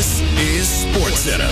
This is SportsCenter.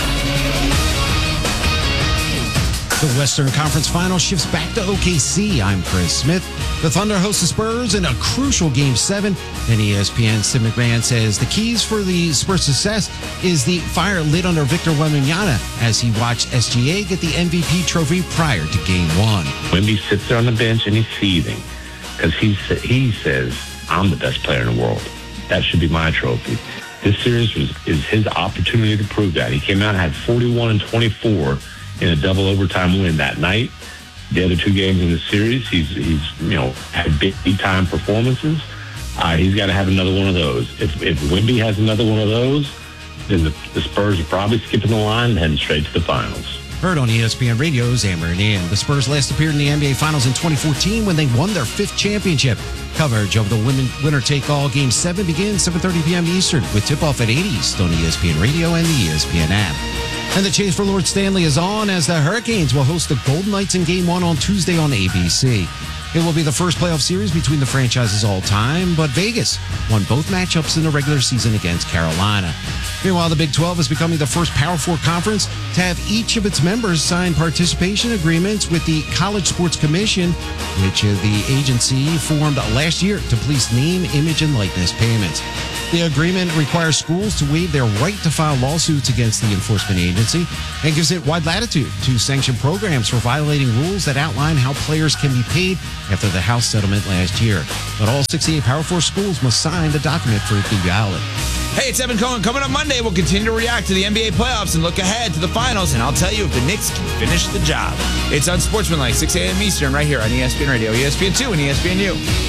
The Western Conference Final shifts back to OKC. I'm Chris Smith. The Thunder host the Spurs in a crucial Game 7. And ESPN's Sid McMahon says the keys for the Spurs' success is the fire lit under Victor Wembanyama as he watched SGA get the MVP trophy prior to Game 1. Wemby sits there on the bench and he's seething because he says, I'm the best player in the world. That should be my trophy. This series is his opportunity to prove that. He came out and had 41 and 24 in a double overtime win that night. The other two games in the series, he's had big time performances. He's got to have another one of those. If Wemby has another one of those, then the Spurs are probably skipping the line and heading straight to the finals. Heard on ESPN Radio's Amber and Ian. The Spurs last appeared in the NBA Finals in 2014 when they won their 5th championship. Coverage of the winner-take-all Game 7 begins 7:30 p.m. Eastern with tip-off at 8 East on ESPN Radio and the ESPN app. And the chase for Lord Stanley is on as the Hurricanes will host the Golden Knights in Game 1 on Tuesday on ABC. It will be the first playoff series between the franchises all time, but Vegas won both matchups in the regular season against Carolina. Meanwhile, the Big 12 is becoming the first Power 4 conference to have each of its members sign participation agreements with the College Sports Commission, which the agency formed last year to police name, image, and likeness payments. The agreement requires schools to waive their right to file lawsuits against the enforcement agency and gives it wide latitude to sanction programs for violating rules that outline how players can be paid after the House settlement last year. But all 68 Power 4 schools must sign the document for it to be valid. Hey, it's Evan Cohen. Coming up Monday, we'll continue to react to the NBA playoffs and look ahead to the finals, and I'll tell you if the Knicks can finish the job. It's Unsportsmanlike, 6 a.m. Eastern, right here on ESPN Radio, ESPN2, and ESPNU.